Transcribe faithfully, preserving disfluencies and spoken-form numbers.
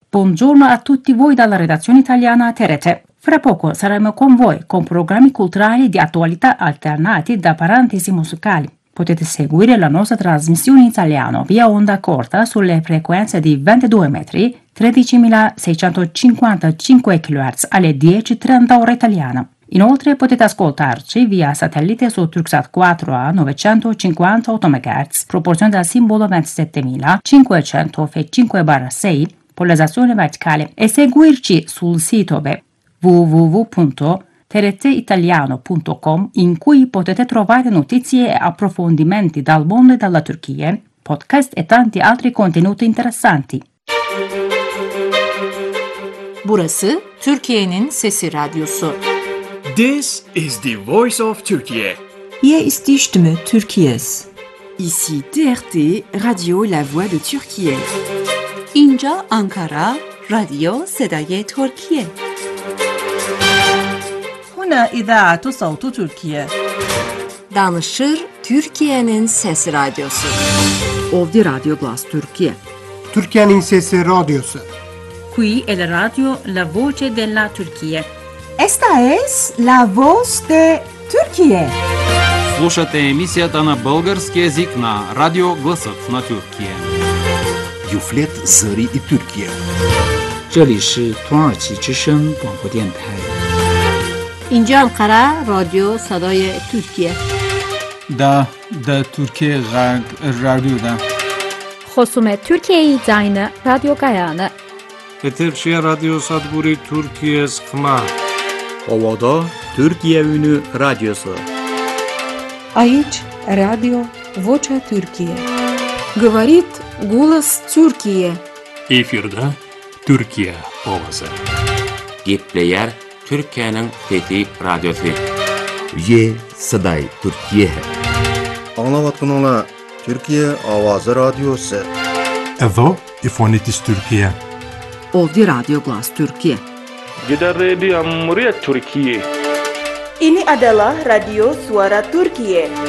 Buongiorno a tutti voi dalla redazione italiana T R T. Fra poco saremo con voi con programmi culturali di attualità alternati da parentesi musicali. Potete seguire la nostra trasmissione in italiano via onda corta sulle frequenze di ventidue metri, tredicimilaseicentocinquantacinque kHz alle dieci e trenta ora italiana. Inoltre potete ascoltarci via satellite su Turksat quattro A novecentocinquantotto megahertz, proporzione del simbolo ventisettemilacinquecento cinque barra sei, polarizzazione verticale, e seguirci sul sito web w w w punto t r t italiano punto com, in cui potete trovare notizie e approfondimenti dal mondo e dalla Turchia, podcast e tanti altri contenuti interessanti. Burası Türkiye'nin Sesi Radyosu. This is the voice of Turkey. Hier ist die Stimme Türkiye's. Ici T R T, Radio La Voix de Türkiye. İnca Ankara, Radyo Sedaye Türkiye. هنا إذاعة صوت تركيا. Danışır Türkiye'nin Sesi Radyosu. Ovdi Radio Glas Türkiye. Türkiye'nin Sesi Radyosu. Qui è la radio La Voce della Turchia. Esta es la voz de Türkiye. Слушате емисията на български език на Радио Гласът на Türkiye. Юфлет Зări и Türkiye. 这里是土耳其之声广播电台。 İnce Ankara, Radyo Sedaye Türkiye. Da, da Türkiye Radyo'da. خصوم Türkiye Zayne Radyo Gayane. Eterşehir Radyo Sadburi Türkiye Skma. Ovada Türkiye Ünü Radyosu. Aici Radio Vocea Türkiye. Говорит голос Türkiye. Efirde Türkiye Ovası. Gepleyer Türkiye'nin Fethi Radyosu. Ye Saday Türkiye. Anlavatkanlar Türkiye Avazı Radyosu. Evo İfonitis Türkiye. Ovdi Radio Glas Türkiye. Gider Radio Cumhuriyet Türkiye. Ini adalah Radio Suara Turkiye.